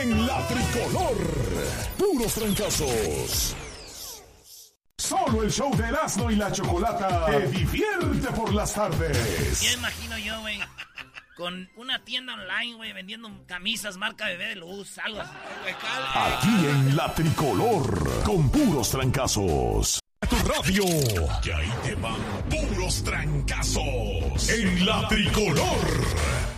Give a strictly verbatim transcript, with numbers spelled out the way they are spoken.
en la tricolor. Puros trancazos. Solo el show de Erasmo y la Chocolata te divierte por las tardes. Ya imagino yo, güey, con una tienda online, güey, vendiendo camisas marca Bebé de Luz, algo así. Aquí en la tricolor, con puros trancazos. Tu radio, que ahí te van puros trancazos en la tricolor.